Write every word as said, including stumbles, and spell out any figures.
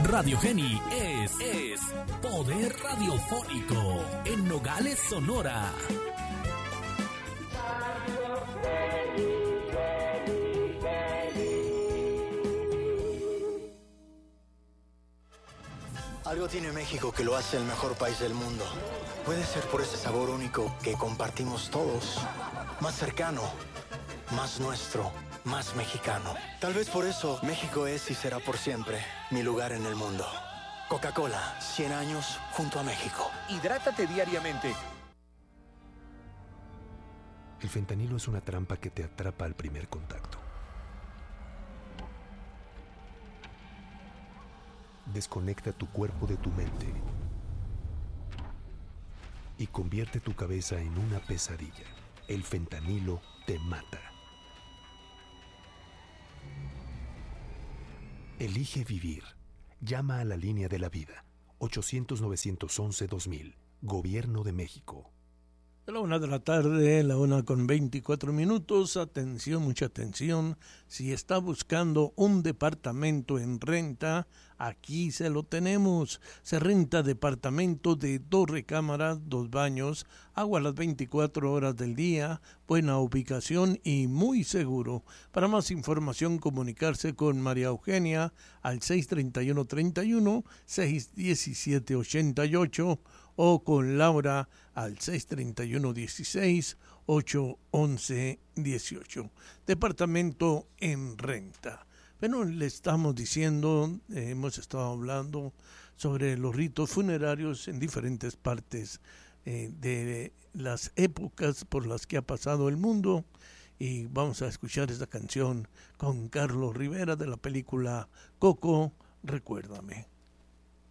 Radio Geni es, es poder radiofónico en Nogales, Sonora. Algo tiene México que lo hace el mejor país del mundo. Puede ser por ese sabor único que compartimos todos. Más cercano, más nuestro, más mexicano. Tal vez por eso México es y será por siempre mi lugar en el mundo. Coca-Cola, cien años junto a México. Hidrátate diariamente. El fentanilo es una trampa que te atrapa al primer contacto. Desconecta tu cuerpo de tu mente y convierte tu cabeza en una pesadilla. El fentanilo te mata. Elige vivir. Llama a la línea de la vida. ochocientos, novecientos once, dos mil. Gobierno de México. A la una de la tarde, la una con veinticuatro minutos. Atención, mucha atención. Si está buscando un departamento en renta, aquí se lo tenemos. Se renta departamento de dos recámaras, dos baños, agua las veinticuatro horas del día, buena ubicación y muy seguro. Para más información, comunicarse con María Eugenia al seis treinta y uno treinta y uno, seis diecisiete ochenta y ocho o con Laura al seis treinta y uno dieciséis, ocho once dieciocho. Departamento en renta. Bueno, le estamos diciendo, eh, hemos estado hablando sobre los ritos funerarios en diferentes partes eh, de las épocas por las que ha pasado el mundo. Y vamos a escuchar esta canción con Carlos Rivera de la película Coco, Recuérdame.